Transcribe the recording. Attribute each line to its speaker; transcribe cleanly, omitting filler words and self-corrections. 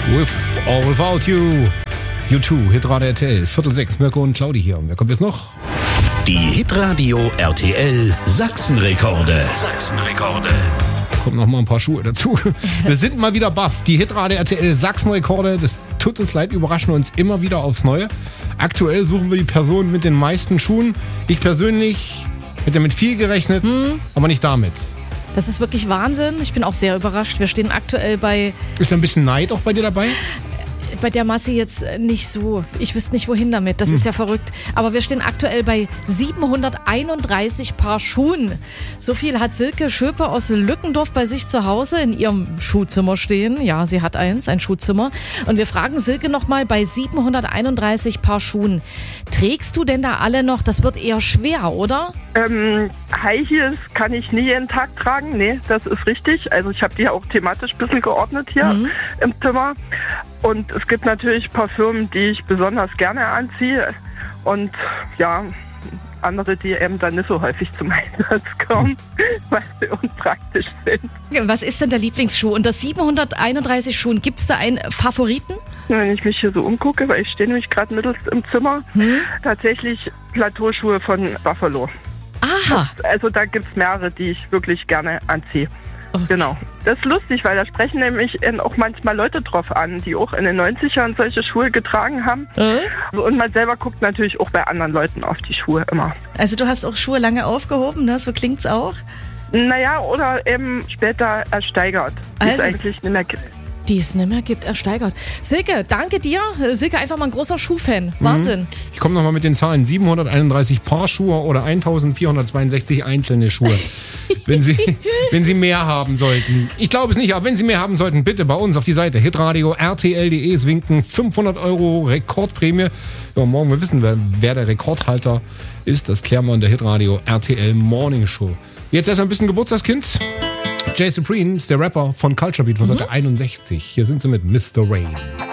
Speaker 1: With or Without You. U2, Hitradio RTL, 5:45, Mirko und Claudi hier. Wer kommt jetzt noch?
Speaker 2: Die Hitradio RTL Sachsenrekorde.
Speaker 1: Kommen noch mal ein paar Schuhe dazu. Wir sind mal wieder baff. Die Hitradio RTL Sachsenrekorde, das tut uns leid, überraschen uns immer wieder aufs Neue. Aktuell suchen wir die Person mit den meisten Schuhen. Ich persönlich hätte damit viel gerechnet, aber nicht damit.
Speaker 3: Das ist wirklich Wahnsinn. Ich bin auch sehr überrascht. Wir stehen aktuell bei...
Speaker 1: Ist da ein bisschen Neid auch bei dir dabei?
Speaker 3: Bei der Masse jetzt nicht so. Ich wüsste nicht, wohin damit. Das ist ja verrückt. Aber wir stehen aktuell bei 731 Paar Schuhen. So viel hat Silke Schöpe aus Lückendorf bei sich zu Hause in ihrem Schuhzimmer stehen. Ja, sie hat ein Schuhzimmer. Und wir fragen Silke nochmal bei 731 Paar Schuhen. Trägst du denn da alle noch? Das wird eher schwer, oder?
Speaker 4: High Heels kann ich nie jeden Tag tragen. Nee, das ist richtig. Also ich habe die auch thematisch ein bisschen geordnet hier im Zimmer. Und es gibt natürlich Parfümen, die ich besonders gerne anziehe. Und ja, andere, die eben dann nicht so häufig zum Einsatz kommen, weil sie unpraktisch sind.
Speaker 3: Was ist denn der Lieblingsschuh? Unter 731 Schuhen, gibt es da einen Favoriten?
Speaker 4: Wenn ich mich hier so umgucke, weil ich stehe nämlich gerade mittels im Zimmer, tatsächlich Plateauschuhe von Buffalo.
Speaker 3: Aha.
Speaker 4: Also da gibt es mehrere, die ich wirklich gerne anziehe. Okay. Genau. Das ist lustig, weil da sprechen nämlich auch manchmal Leute drauf an, die auch in den 90ern solche Schuhe getragen haben. Und man selber guckt natürlich auch bei anderen Leuten auf die Schuhe immer.
Speaker 3: Also du hast auch Schuhe lange aufgehoben, ne? So klingt's auch?
Speaker 4: Naja, oder eben später ersteigert. Die es eigentlich nicht mehr gibt.
Speaker 3: Die es nicht mehr gibt, ersteigert. Silke, danke dir. Silke, einfach mal ein großer Schuhfan. Wahnsinn.
Speaker 1: Ich komme nochmal mit den Zahlen. 731 Paar Schuhe oder 1462 einzelne Schuhe. wenn Sie mehr haben sollten. Ich glaube es nicht, aber wenn Sie mehr haben sollten, bitte bei uns auf die Seite hitradio rtl.de. Es winken 500 € Rekordprämie. Ja, morgen wir wissen, wer der Rekordhalter ist. Das klären wir in der Hitradio RTL Morning Show. Jetzt erst ein bisschen Geburtstagskind. Jay Supreme ist der Rapper von Culture Beat von 1961. Hier sind sie mit Mr. Rain.